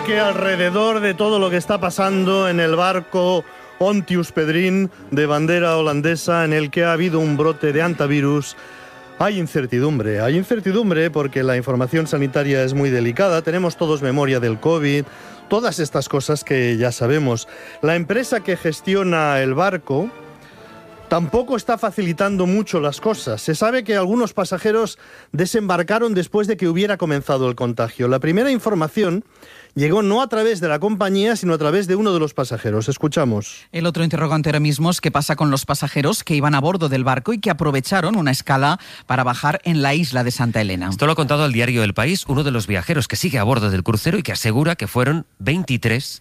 que alrededor de todo lo que está pasando en el barco Ontius Pedrin de bandera holandesa, en el que ha habido un brote de hantavirus, hay incertidumbre. Hay incertidumbre porque la información sanitaria es muy delicada. Tenemos todos memoria del COVID, todas estas cosas que ya sabemos. La empresa que gestiona el barco tampoco está facilitando mucho las cosas. Se sabe que algunos pasajeros desembarcaron después de que hubiera comenzado el contagio. La primera información llegó no a través de la compañía, sino a través de uno de los pasajeros. Escuchamos. El otro interrogante ahora mismo es qué pasa con los pasajeros que iban a bordo del barco y que aprovecharon una escala para bajar en la isla de Santa Elena. Esto lo ha contado al diario El País uno de los viajeros que sigue a bordo del crucero y que asegura que fueron 23.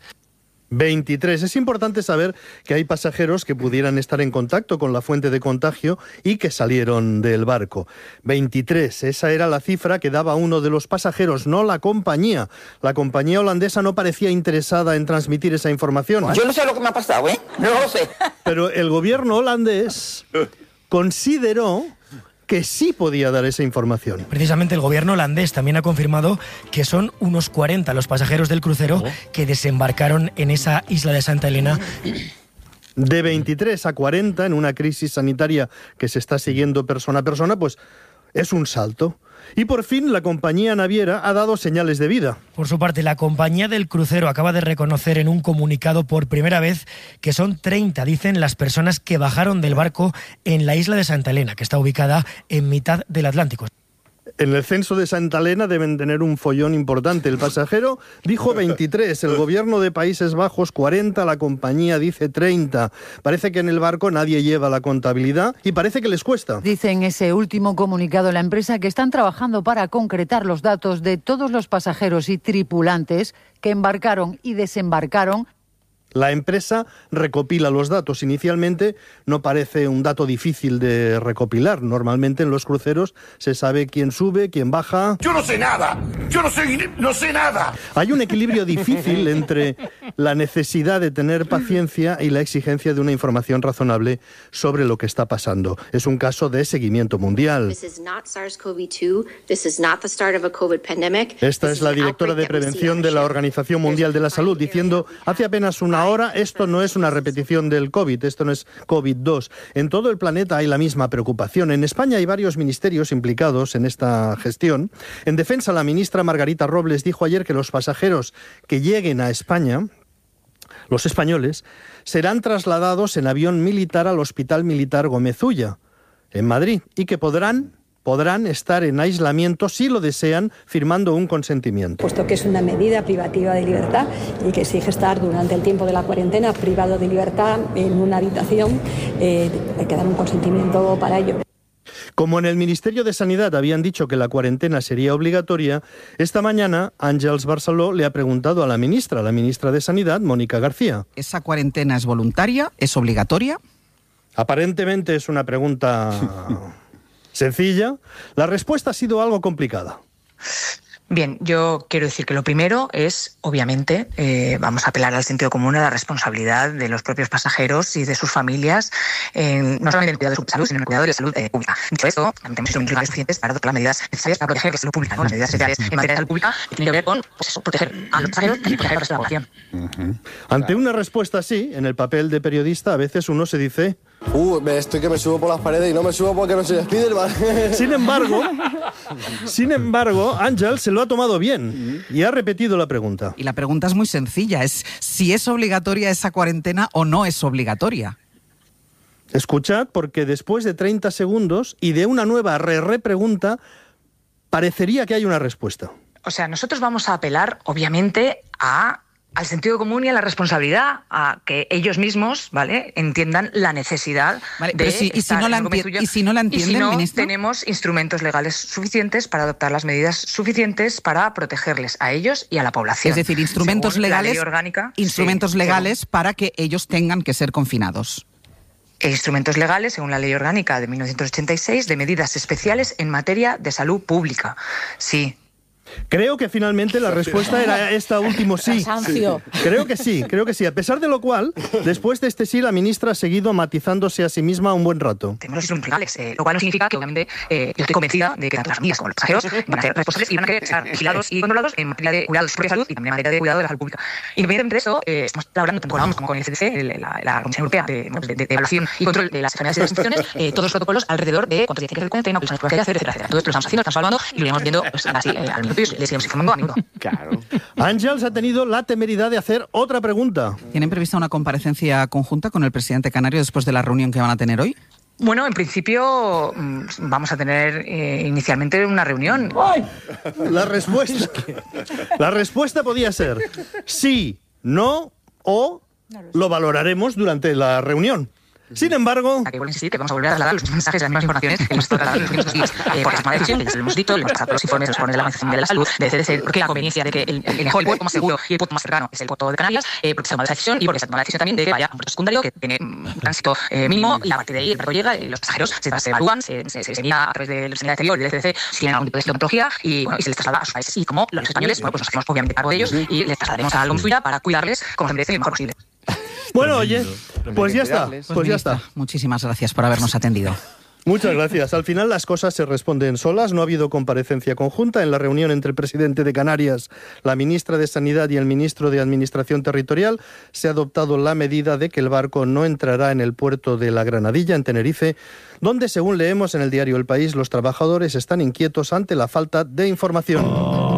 Es importante saber que hay pasajeros que pudieran estar en contacto con la fuente de contagio y que salieron del barco. 23, esa era la cifra que daba uno de los pasajeros, no la compañía. La compañía holandesa no parecía interesada en transmitir esa información. Yo no sé lo que me ha pasado, no lo sé. Pero el gobierno holandés consideró que sí podía dar esa información. Precisamente el gobierno holandés también ha confirmado que son unos 40 los pasajeros del crucero que desembarcaron en esa isla de Santa Elena. De 23 a 40 en una crisis sanitaria que se está siguiendo persona a persona, pues es un salto. Y por fin la compañía naviera ha dado señales de vida. Por su parte, la compañía del crucero acaba de reconocer en un comunicado por primera vez que son 30, dicen, las personas que bajaron del barco en la isla de Santa Elena, que está ubicada en mitad del Atlántico. En el censo de Santa Elena deben tener un follón importante. El pasajero dijo 23, el gobierno de Países Bajos 40, la compañía dice 30. Parece que en el barco nadie lleva la contabilidad y parece que les cuesta. Dice en ese último comunicado la empresa que están trabajando para concretar los datos de todos los pasajeros y tripulantes que embarcaron y desembarcaron. La empresa recopila los datos. Inicialmente no parece un dato difícil de recopilar. Normalmente en los cruceros se sabe quién sube, quién baja. ¡Yo no sé nada! ¡Yo no sé nada! Hay un equilibrio difícil entre la necesidad de tener paciencia y la exigencia de una información razonable sobre lo que está pasando. Es un caso de seguimiento mundial. Esta es la directora de prevención de la Organización Mundial de la Salud diciendo hace apenas una hora, esto no es una repetición del COVID, esto no es COVID-2. En todo el planeta hay la misma preocupación. En España hay varios ministerios implicados en esta gestión. En defensa, la ministra Margarita Robles dijo ayer que los pasajeros que lleguen a España, los españoles, serán trasladados en avión militar al Hospital Militar Gómez Ulla, en Madrid, y que podrán estar en aislamiento si lo desean, firmando un consentimiento. Puesto que es una medida privativa de libertad y que exige estar durante el tiempo de la cuarentena privado de libertad en una habitación, hay que dar un consentimiento para ello. Como en el Ministerio de Sanidad habían dicho que la cuarentena sería obligatoria, esta mañana Àngels Barceló le ha preguntado a la ministra de Sanidad, Mónica García. ¿Esa cuarentena es voluntaria? ¿Es obligatoria? Aparentemente es una pregunta sencilla. La respuesta ha sido algo complicada. Bien, yo quiero decir que lo primero es, obviamente, vamos a apelar al sentido común, a la responsabilidad de los propios pasajeros y de sus familias, no solamente en el cuidado de su salud, sino en el cuidado de la salud pública. Dicho esto, tenemos instrumentos legales suficientes para adoptar las medidas necesarias para proteger la salud pública, ¿no? Las medidas necesarias en materia de salud pública tienen que ver con proteger a los pasajeros y proteger al resto de la población. Ante una respuesta así, en el papel de periodista, a veces uno se dice... estoy que me subo por las paredes y no me subo porque no soy Spiderman. Sin embargo, Àngels se lo ha tomado bien y ha repetido la pregunta. Y la pregunta es muy sencilla, es si es obligatoria esa cuarentena o no es obligatoria. Escuchad, porque después de 30 segundos y de una nueva repregunta, parecería que hay una respuesta. O sea, nosotros vamos a apelar, obviamente, al sentido común y a la responsabilidad, a que ellos mismos, ¿vale?, entiendan la necesidad de estar en Gómez Ulla. ¿Y si no la entienden, y si no, ministro? tenemos instrumentos legales suficientes para adoptar las medidas suficientes para protegerles a ellos y a la población. Es decir, instrumentos legales para que ellos tengan que ser confinados. Instrumentos legales, según la Ley Orgánica de 1986, de medidas especiales en materia de salud pública. Sí. Creo que finalmente la respuesta era esta último sí. Cansancio. Creo que sí. A pesar de lo cual, después de este sí, la ministra ha seguido matizándose a sí misma un buen rato. Tenemos los instrumentales, lo cual no significa que, obviamente, yo estoy convencida de que tanto las familias como los pasajeros van a ser responsables y van a querer estar vigilados y controlados en materia de cuidado de su propia salud y también en materia de cuidado de la salud pública. Independientemente de eso, estamos hablando tanto como con el CDC, la Comisión Europea de Evaluación y Control de las Enfermedades y las Infecciones, todos los protocolos alrededor de cuántos días tiene que hacer cuarentena, cuáles son las pruebas que hay que hacer, etcétera. Todo esto lo estamos haciendo, estamos hablando y lo iremos viendo pues, así al minuto y les iremos informando a minuto. Claro. Ángels ha tenido la temeridad de hacer otra pregunta. ¿Tienen prevista una comparecencia conjunta con el presidente canario después de la reunión que van a tener hoy? Bueno, en principio vamos a tener inicialmente una reunión. La respuesta podía ser sí, no o lo valoraremos durante la reunión. Sin embargo... Que vuelvo a insistir que vamos a volver a trasladar los mismos mensajes, las mismas informaciones que hemos estado trasladando en los últimos días. Porque es una decisión, ya se lo hemos dicho, le hemos pasado los informes de la Organización Mundial de la Salud, de CDC, porque la conveniencia de que el mejor, el puerto más seguro y el puerto más cercano es el puerto de Canarias, porque se ha tomado esa decisión y porque se ha tomado la decisión también de que vaya a un puerto secundario que tiene un tránsito mínimo y a partir de ahí el barco llega y los pasajeros se evalúan, se mira a través del sanidad exterior y del CDC si tienen algún tipo de sintomatología y se les traslada a sus países. Y como los españoles, bueno, pues nos hacemos obviamente cargo de ellos y les trasladaremos a Algonzuya para cuidarles como se merecen y lo mejor posible. Bueno, oye, pues ya está. Pues ya está. Muchísimas gracias por habernos atendido. Muchas gracias. Al final las cosas se responden solas. No ha habido comparecencia conjunta en la reunión entre el presidente de Canarias, la ministra de Sanidad y el ministro de Administración Territorial. Se ha adoptado la medida de que el barco no entrará en el puerto de La Granadilla, en Tenerife, donde, según leemos en el diario El País, los trabajadores están inquietos ante la falta de información.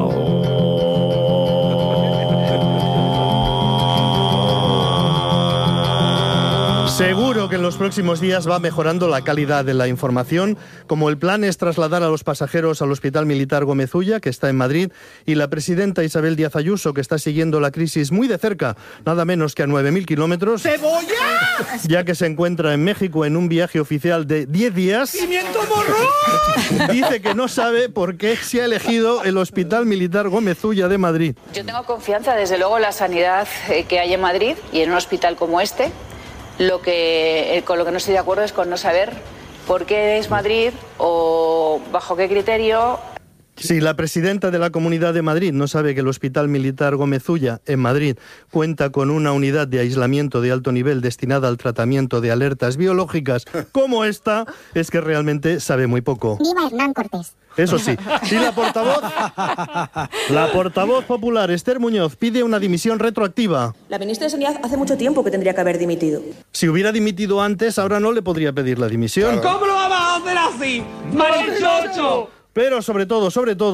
Seguro que en los próximos días va mejorando la calidad de la información, como el plan es trasladar a los pasajeros al Hospital Militar Gómez Ulla, que está en Madrid, y la presidenta Isabel Díaz Ayuso, que está siguiendo la crisis muy de cerca, nada menos que a 9.000 kilómetros, ya que se encuentra en México en un viaje oficial de 10 días. ¡Pimiento morro! Dice que no sabe por qué se ha elegido el Hospital Militar Gómez Ulla de Madrid. Yo tengo confianza, desde luego, en la sanidad que hay en Madrid y en un hospital como este. Con lo que no estoy de acuerdo es con no saber por qué es Madrid o bajo qué criterio. Si la presidenta de la Comunidad de Madrid no sabe que el Hospital Militar Gómez Ulla, en Madrid, cuenta con una unidad de aislamiento de alto nivel destinada al tratamiento de alertas biológicas como esta, es que realmente sabe muy poco. ¡Viva Hernán Cortés! Eso sí. Y la portavoz popular, Esther Muñoz, pide una dimisión retroactiva. La ministra de Sanidad hace mucho tiempo que tendría que haber dimitido. Si hubiera dimitido antes, ahora no le podría pedir la dimisión. ¿Cómo lo vamos a hacer así? ¡Marichocho! Pero sobre todo,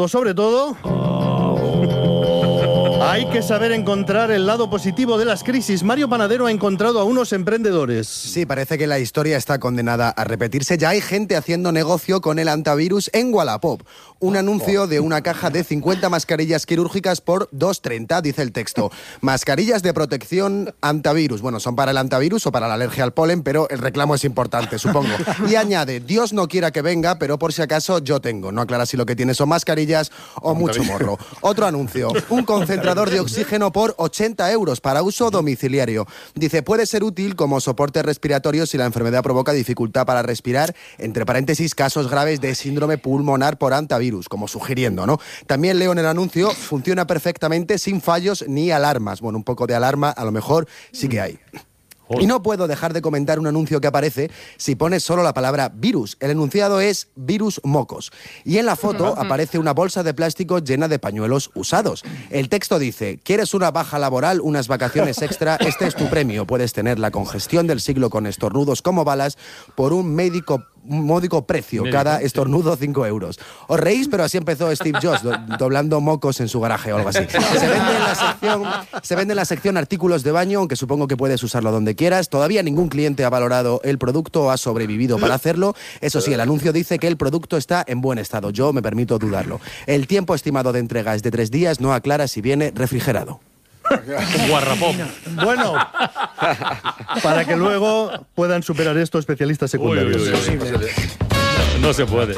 hay que saber encontrar el lado positivo de las crisis. Mario Panadero ha encontrado a unos emprendedores. Sí, parece que la historia está condenada a repetirse. Ya hay gente haciendo negocio con el antivirus en Wallapop. Un anuncio de una caja de 50 mascarillas quirúrgicas por 2,30, dice el texto. Mascarillas de protección antivirus. Bueno, son para el antivirus o para la alergia al polen, pero el reclamo es importante, supongo. Y añade, Dios no quiera que venga, pero por si acaso yo tengo. No aclara si lo que tiene son mascarillas o mucho morro. Otro anuncio, un concentrador de oxígeno por 80 euros para uso domiciliario. Dice, puede ser útil como soporte respiratorio si la enfermedad provoca dificultad para respirar, entre paréntesis, casos graves de síndrome pulmonar por antivirus, como sugiriendo, ¿no? También leo en el anuncio, funciona perfectamente sin fallos ni alarmas. Bueno, un poco de alarma a lo mejor sí que hay. Y no puedo dejar de comentar un anuncio que aparece si pones solo la palabra virus. El enunciado es virus mocos. Y en la foto aparece una bolsa de plástico llena de pañuelos usados. El texto dice, ¿quieres una baja laboral, unas vacaciones extra? Este es tu premio. Puedes tener la congestión del siglo con estornudos como balas por un módico precio. Cada estornudo 5 euros. Os reís, pero así empezó Steve Jobs, doblando mocos en su garaje o algo así. Se vende en la sección artículos de baño, aunque supongo que puedes usarlo donde quieras. Todavía ningún cliente ha valorado el producto o ha sobrevivido para hacerlo. Eso sí, el anuncio dice que el producto está en buen estado. Yo me permito dudarlo. El tiempo estimado de entrega es de 3 días. No aclara si viene refrigerado. Guarrapop. Bueno, para que luego puedan superar esto especialistas secundarios. No se puede.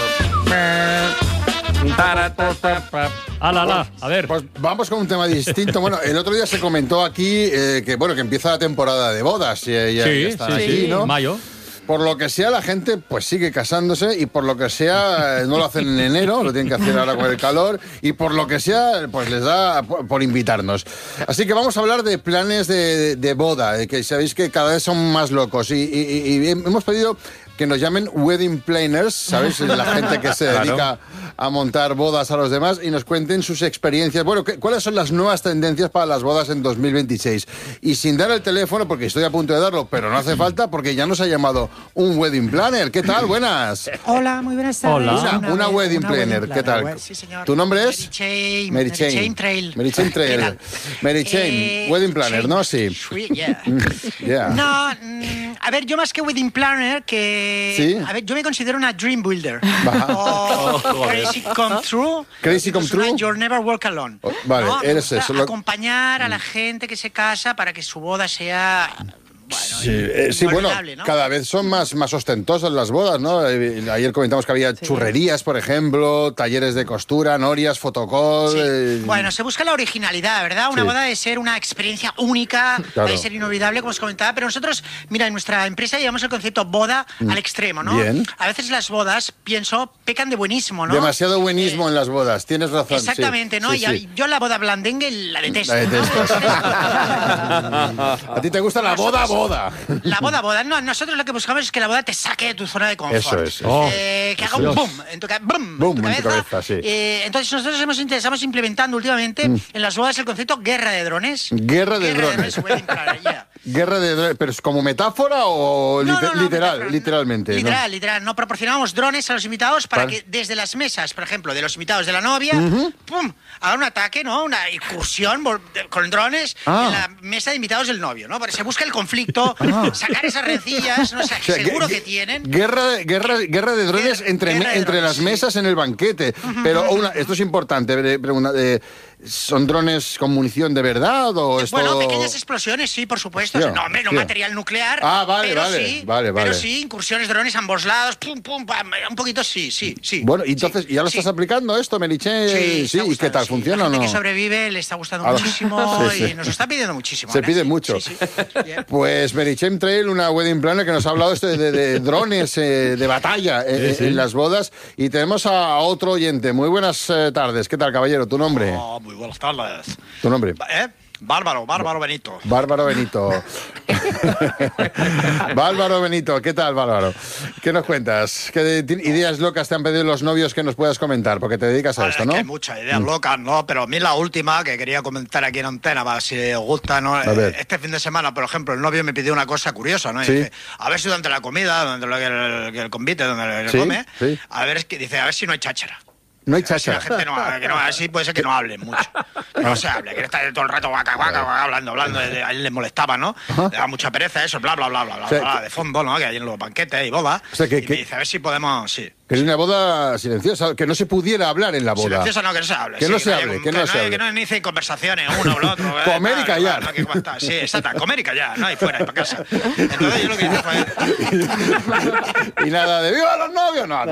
A ver. Pues vamos con un tema distinto. Bueno, el otro día se comentó aquí que empieza la temporada de bodas. Ya está aquí, ¿no? Mayo. por lo que sea, la gente pues sigue casándose y por lo que sea no lo hacen en enero, lo tienen que hacer ahora con el calor y por lo que sea pues les da por invitarnos. Así que vamos a hablar de planes de boda, que sabéis que cada vez son más locos y hemos pedido que nos llamen wedding planners, ¿sabéis? La gente que se dedica a montar bodas a los demás y nos cuenten sus experiencias. Bueno, ¿cuáles son las nuevas tendencias para las bodas en 2026? Y sin dar el teléfono, porque estoy a punto de darlo, pero no hace falta porque ya nos ha llamado un wedding planner. ¿Qué tal? Buenas. Hola, muy buenas tardes. Hola. Una wedding planner. ¿Qué tal? Sí, señor. ¿Tu nombre es? Mary Chain Trail. Mary Chain Trail. Mary Chain, wedding planner, ¿no? Sí. Yeah. No, a ver, yo más que wedding planner, ¿Sí? A ver, yo me considero una dream builder. O crazy come true. Crazy come true. You'll never walk alone. Vale, ¿no? eres eso. Acompañar a la gente que se casa para que su boda sea... Sí, bueno, ¿no? Cada vez son más ostentosas las bodas, ¿no? Ayer comentamos que había churrerías, por ejemplo, talleres de costura, norias, fotocall... Bueno, se busca la originalidad, ¿verdad? Una boda debe ser una experiencia única, debe ser inolvidable, como os comentaba, pero nosotros, mira, en nuestra empresa llevamos el concepto boda al extremo, ¿no? Bien. A veces las bodas, pienso, pecan de buenismo, ¿no? Demasiado buenismo en las bodas, tienes razón. Exactamente, ¿no? Sí. Yo la boda blandengue la detesto. La detestas. ¿A ti te gusta la boda? La boda. No, nosotros lo que buscamos es que la boda te saque de tu zona de confort. Eso es. Que haga un boom en tu cabeza. Sí. Entonces nosotros estamos implementando últimamente en las bodas el concepto guerra de drones. Guerra de drones. Guerra de drones, pero ¿es como metáfora o literalmente? Literal. No proporcionamos drones a los invitados para que desde las mesas, por ejemplo, de los invitados de la novia, ¡pum!, hagan un ataque, ¿no? Una incursión con drones en la mesa de invitados del novio, ¿no? Porque se busca el conflicto, sacar esas rencillas, ¿no? O sea, seguro que tienen. Guerra de drones entre las mesas en el banquete. Pero esto es importante, ¿son drones con munición de verdad o esto...? Bueno, pequeñas explosiones, sí, por supuesto. No, hombre, no material nuclear. Vale. Pero sí, incursiones, drones a ambos lados, pum, un poquito sí. Bueno, y entonces, ¿ya lo estás aplicando esto, Meriche? Sí, ¿y qué tal? ¿Funciona o no? La gente que sobrevive le está gustando muchísimo y nos está pidiendo muchísimo. Se pide mucho. Sí. Pues Meriche Trail, una wedding planner que nos ha hablado de drones de batalla en las bodas. Y tenemos a otro oyente. Muy buenas tardes. ¿Qué tal, caballero? ¿Tu nombre? Muy buenas tardes. ¿Tu nombre? Bárbaro Benito. Bárbaro Benito, ¿qué tal, Bárbaro? ¿Qué nos cuentas? ¿Qué ideas locas te han pedido los novios que nos puedas comentar? Porque te dedicas a esto, ¿no? Es que hay muchas ideas locas, ¿no? Pero a mí la última que quería comentar aquí en antena, para si os gusta, ¿no? Este fin de semana, por ejemplo, el novio me pidió una cosa curiosa, ¿no? Y dice, a ver si durante la comida, durante el convite, donde come, a ver si no hay cháchara. No hay cháchara. Si la gente así puede ser que no hablen mucho. Que no se hable, que está todo el rato hablando. A él le molestaba, ¿no? Le daba mucha pereza eso, bla, de fondo, ¿no? Que hay en los banquetes y bodas. O sea, y me dice, a ver si podemos, Que es una boda silenciosa, que no se pudiera hablar en la boda. Silenciosa no, que no se hable. Que no se hable. Que no inicie conversaciones uno o el otro. Comer y callar. Sí, exacto, comer y callar, ¿no? Y fuera, y para casa. Entonces yo lo que hice fue... Y nada de ¡viva los novios! No.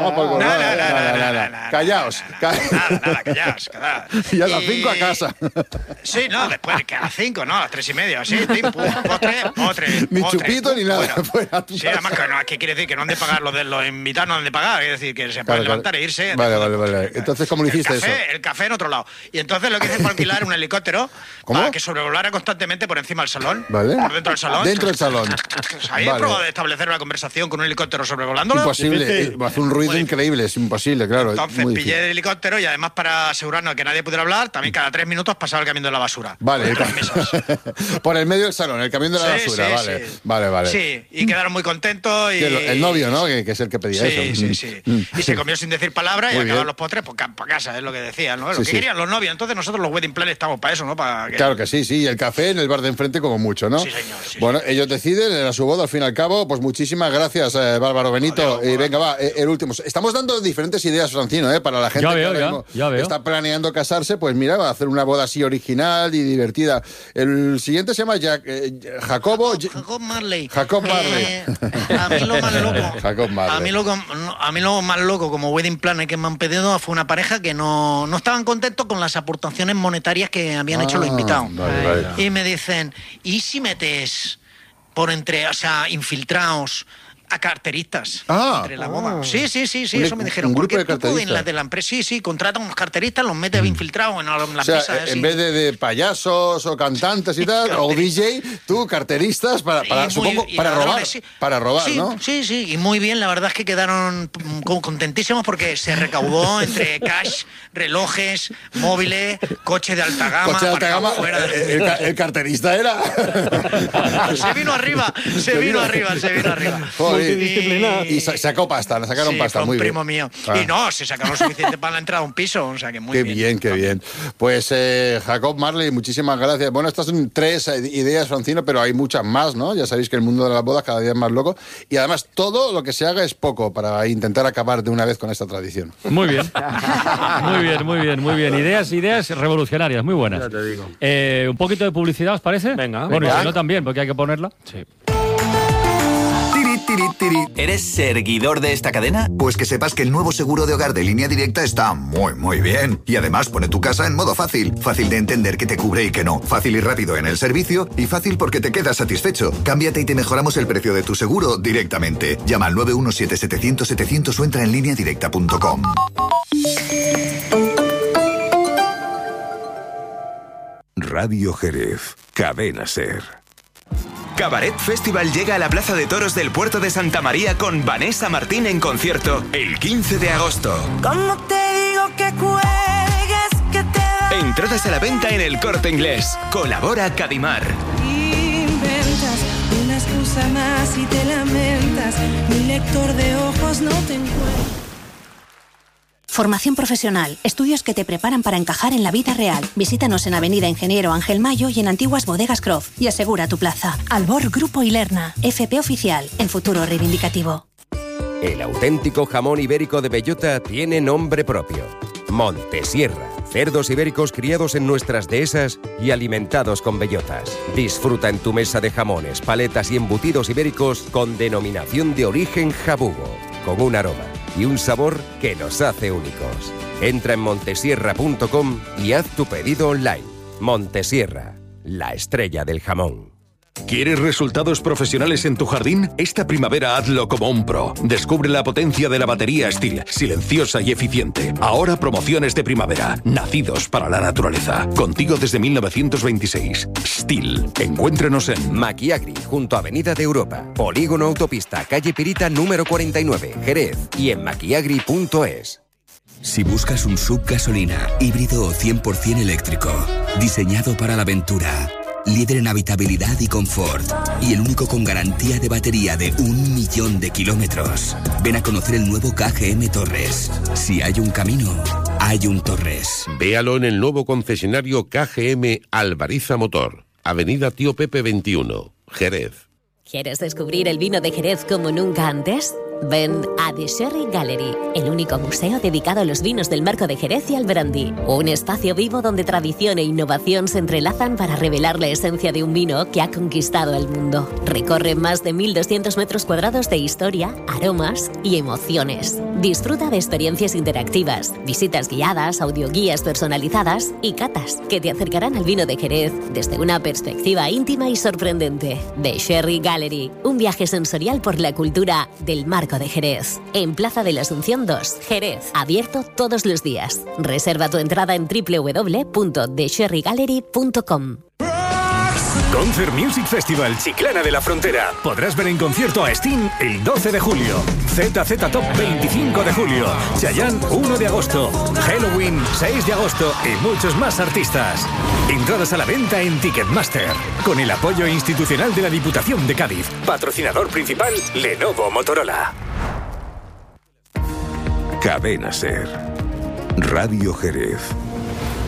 Callaos. Nada, callaos. Y a las 5 a casa. Sí, no, después que a las 5, ¿no? A las 3:30, así, postre. Ni chupito ni nada. Bueno, sí, además que quiere decir que no han de pagar los invitados, no han de pagar, es decir, que se pueden levantar e irse. Vale. Entonces, ¿cómo lo hiciste eso? El café en otro lado. Y entonces lo que hice fue alquilar un helicóptero para que sobrevolara constantemente por encima del salón. Vale. Por dentro del salón. Dentro del salón. ¿Habéis probado de establecer una conversación con un helicóptero sobrevolándolo? Imposible. Hace un ruido increíble, es imposible, claro. Entonces pillé el helicóptero y además para asegurarnos de que nadie pudiera hablar, también cada 3 minutos pasaba el camión de la basura. Vale. Por el medio del salón, el camión de la basura, vale. Sí, y quedaron muy contentos. El novio, ¿no? Que es el que pedía eso. Sí. Y se comió sin decir palabra y acabaron los postres para casa, es lo que decían, ¿no? Lo que querían los novios. Entonces nosotros los wedding planners estamos para eso, ¿no? Claro que sí. Y el café en el bar de enfrente como mucho, ¿no? Sí, señor. Bueno, ellos deciden, era su boda al fin y al cabo. Pues muchísimas gracias, Bárbaro Benito. Y venga, va, el último. Estamos dando diferentes ideas, Francino, para la gente que está planeando casarse. Pues mira, va a hacer una boda así original y divertida. El siguiente se llama Jacob Marley. A mí lo más loco. Jacob Marley. A mí lo más loco como wedding planner que me han pedido fue una pareja que no estaban contentos con las aportaciones monetarias que habían hecho los invitados. Vale. Y me dicen, ¿y si metes por entre, infiltrados a carteristas Ah. entre la boda. Sí, eso me dijeron. un grupo Porque de tú carteristas. en la de la empresa, sí, contratan unos carteristas, los metes infiltrados en las O sea, mesas. en vez de payasos o cantantes y tal, o DJ, tú carteristas para supongo, para robar. Sí. Para robar, Sí, ¿no? sí, y muy bien, la verdad es que quedaron contentísimos porque se recaudó entre cash, relojes, móviles, coche de alta gama. Coche de alta gama, fuera de- el carterista era. se vino arriba. Joder, y sacó pasta, le sacaron Sí, pasta, fue un muy bien. primo mío. Ah. Y no, se sacaron lo suficiente para la entrada a un piso, o sea que muy Qué bien. bien. Pues Jacob Marley, muchísimas gracias. Bueno, estas son 3 ideas, Francino, pero hay muchas más, ¿no? Ya sabéis que el mundo de las bodas cada día es más loco. Y además, todo lo que se haga es poco para intentar acabar de una vez con esta tradición. Muy bien. Muy bien. Ideas revolucionarias, muy buenas. Ya te digo. Un poquito de publicidad, ¿os parece? Venga. Bueno, y si no también, porque hay que ponerla. Sí. ¿Eres seguidor de esta cadena? Pues que sepas que el nuevo seguro de hogar de Línea Directa está muy bien. Y además pone tu casa en modo fácil. Fácil de entender qué te cubre y qué no. Fácil y rápido en el servicio. Y fácil porque te quedas satisfecho. Cámbiate y te mejoramos el precio de tu seguro directamente. Llama al 917-700-700 o entra en lineadirecta.com. Radio Jerez. Cadena Ser. Cabaret Festival llega a la Plaza de Toros del Puerto de Santa María con Vanessa Martín en concierto el 15 de agosto. ¿Cómo te digo que cuelgues, que te Entradas a la venta en El Corte Inglés. Colabora Cadimar. inventas una excusa más y te lamentas? Mi lector de ojos no te encuentra. Formación profesional, estudios que te preparan para encajar en la vida real. Visítanos en Avenida Ingeniero Ángel Mayo y en Antiguas Bodegas Croft y asegura tu plaza. Albor Grupo Ilerna, FP Oficial, en futuro reivindicativo. El auténtico jamón ibérico de bellota tiene nombre propio. Montesierra. Cerdos ibéricos criados en nuestras dehesas y alimentados con bellotas. Disfruta en tu mesa de jamones, paletas y embutidos ibéricos con denominación de origen jabugo, con un aroma y un sabor que nos hace únicos. Entra en montesierra.com y haz tu pedido online. Montesierra, la estrella del jamón. ¿Quieres resultados profesionales en tu jardín? Esta primavera hazlo como un pro. Descubre la potencia de la batería Stihl, silenciosa y eficiente. Ahora promociones de primavera, nacidos para la naturaleza. Contigo desde 1926. Stihl. Encuéntrenos en Maquiagri, junto a Avenida de Europa, Polígono Autopista, calle Pirita número 49, Jerez, y en maquiagri.es. Si buscas un SUV gasolina, híbrido o 100% eléctrico, diseñado para la aventura, líder en habitabilidad y confort, y el único con garantía de batería de 1.000.000 de kilómetros. Ven a conocer el nuevo KGM Torres. Si hay un camino, hay un Torres. Véalo en el nuevo concesionario KGM Alvariza Motor, Avenida Tío Pepe 21, Jerez. ¿Quieres descubrir el vino de Jerez como nunca antes? Ven a The Sherry Gallery, el único museo dedicado a los vinos del Marco de Jerez y al brandy. Un espacio vivo donde tradición e innovación se entrelazan para revelar la esencia de un vino que ha conquistado el mundo. Recorre más de 1.200 metros cuadrados de historia, aromas y emociones. Disfruta de experiencias interactivas, visitas guiadas, audioguías personalizadas y catas que te acercarán al vino de Jerez desde una perspectiva íntima y sorprendente. The Sherry Gallery, un viaje sensorial por la cultura del Marco de Jerez. En Plaza de la Asunción 2, Jerez. Abierto todos los días. Reserva tu entrada en www.thesherrygallery.com. Concert Music Festival Chiclana de la Frontera. Podrás ver en concierto a Sting el 12 de julio, ZZ Top 25 de julio, Chayanne 1 de agosto, Halloween 6 de agosto y muchos más artistas. Entradas a la venta en Ticketmaster, con el apoyo institucional de la Diputación de Cádiz. Patrocinador principal, Lenovo Motorola. Cadena Ser. Radio Jerez.